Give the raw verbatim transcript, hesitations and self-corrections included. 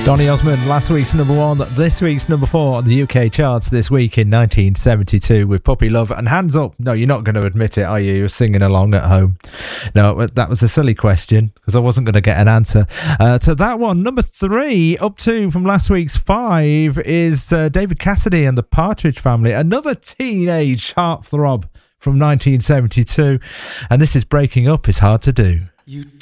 Donny Osmond, last week's number one, this week's number four on the U K charts this week in nineteen seventy-two with Puppy Love. And hands up, no, you're not going to admit it, are you? You're singing along at home. No, that was a silly question because I wasn't going to get an answer uh, to that one. Number three, up two from last week's five, is uh, David Cassidy and the Partridge Family, another teenage heartthrob from nineteen seventy-two. And this is Breaking Up Is Hard to Do. You